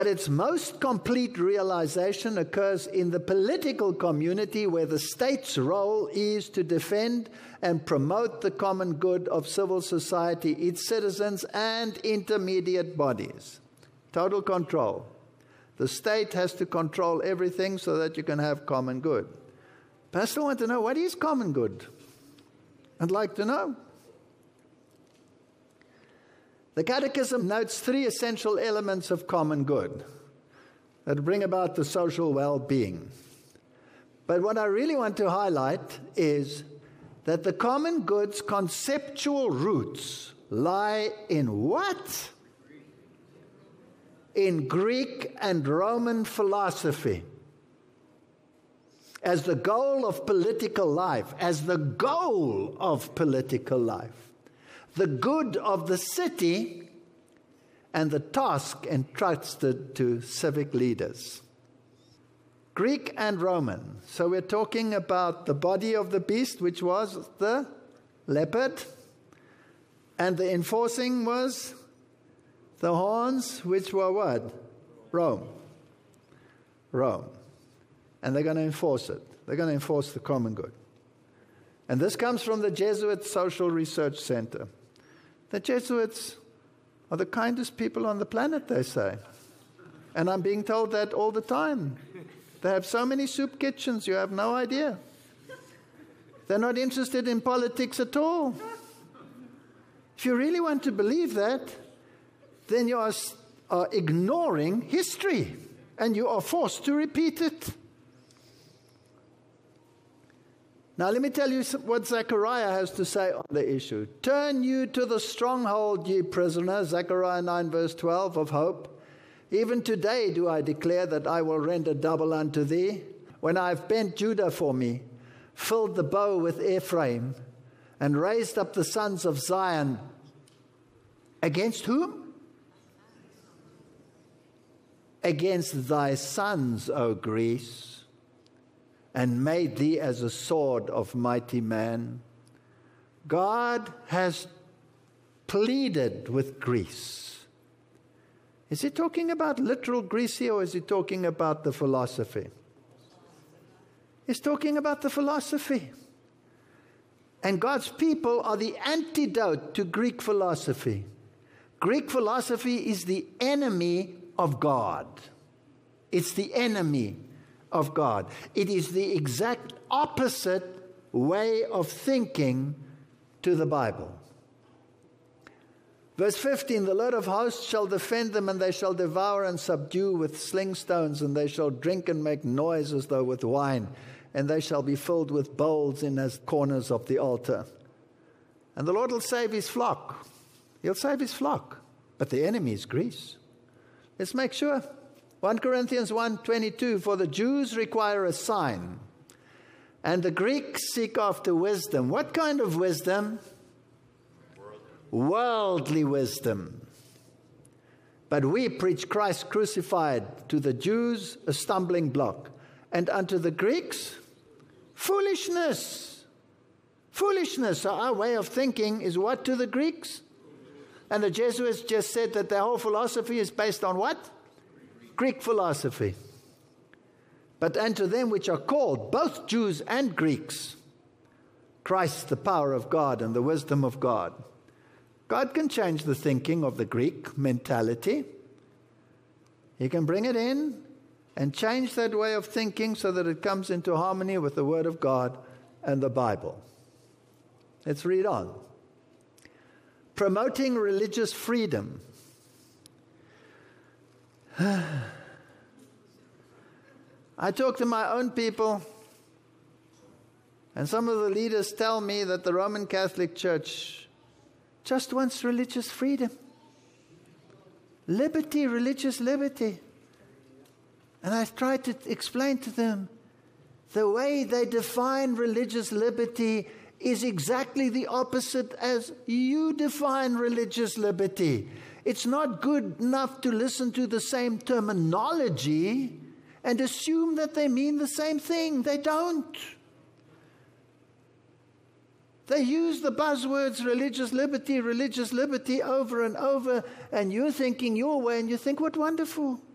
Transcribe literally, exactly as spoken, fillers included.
But its most complete realization occurs in the political community, where the state's role is to defend and promote the common good of civil society, its citizens, and intermediate bodies. Total control. The state has to control everything so that you can have common good. But I still want to know, what is common good? I'd like to know. The Catechism notes three essential elements of common good that bring about the social well-being. But what I really want to highlight is that the common good's conceptual roots lie in what? In Greek and Roman philosophy. As the goal of political life, as the goal of political life. The good of the city and the task entrusted to civic leaders. Greek and Roman. So we're talking about the body of the beast, which was the leopard, and the enforcing was the horns, which were what? Rome. Rome. And they're going to enforce it. They're going to enforce the common good. And this comes from the Jesuit Social Research Center. The Jesuits are the kindest people on the planet, they say. And I'm being told that all the time. They have so many soup kitchens, you have no idea. They're not interested in politics at all. If you really want to believe that, then you are, are ignoring history, and you are forced to repeat it. Now, let me tell you what Zechariah has to say on the issue. Turn you to the stronghold, ye prisoners, Zechariah nine verse twelve, of hope. Even today do I declare that I will render double unto thee, when I have bent Judah for me, filled the bow with Ephraim, and raised up the sons of Zion. Against whom? Against thy sons, O Greece. And made thee as a sword of mighty man. God has pleaded with Greece. Is he talking about literal Greece here, or is he talking about the philosophy? He's talking about the philosophy. And God's people are the antidote to Greek philosophy. Greek philosophy is the enemy of God. It's the enemy of God. It is the exact opposite way of thinking to the Bible. Verse fifteen, the Lord of hosts shall defend them, and they shall devour and subdue with sling stones, and they shall drink and make noise as though with wine, and they shall be filled with bowls in as corners of the altar. And the Lord will save his flock. He'll save his flock. But the enemy is Greece. Let's make sure. First Corinthians one twenty-two, for the Jews require a sign, and the Greeks seek after wisdom. What kind of wisdom? Worldly, Worldly wisdom. But we preach Christ crucified, to the Jews a stumbling block, and unto the Greeks foolishness. Foolishness. So our way of thinking is what to the Greeks? And the Jesuits just said that their whole philosophy is based on what? Greek philosophy. But unto them which are called, both Jews and Greeks, Christ the power of God and the wisdom of God. God can change the thinking of the Greek mentality. He can bring it in and change that way of thinking so that it comes into harmony with the Word of God and the Bible. Let's read on. Promoting religious freedom. I talk to my own people, and some of the leaders tell me that the Roman Catholic Church just wants religious freedom. Liberty, religious liberty. And I try to explain to them, the way they define religious liberty is exactly the opposite as you define religious liberty. It's not good enough to listen to the same terminology and assume that they mean the same thing. They don't. They use the buzzwords religious liberty, religious liberty over and over, and you're thinking your way, and you think, what wonderful.